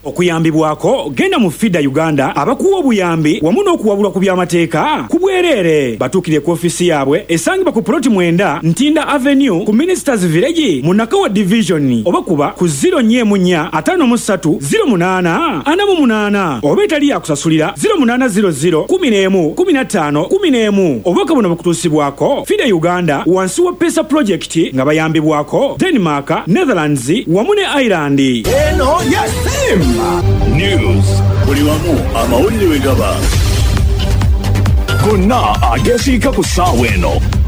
okuyambibwako genda mu FIDA Uganda abakuwa obuyambi wamu n'okuwabulwa ku by'amateeka ku bwereere batuukire ku ofisi yaabwe esangibwa ku ploti 9 Ntinda Avenue ku Ministers Village mu Nakawa Division oba kuba ku 014530848 oba etali yakusasulira 0800111511 obubaka buno bukutuusibwako FIDA Uganda wansi wa PESA Project nga bayambibwako Denmark, Netherlands wamu ne Ireland. Eno yasimba News buli wamu amawulire we gaba gonna agesiika ku ssaawa eno.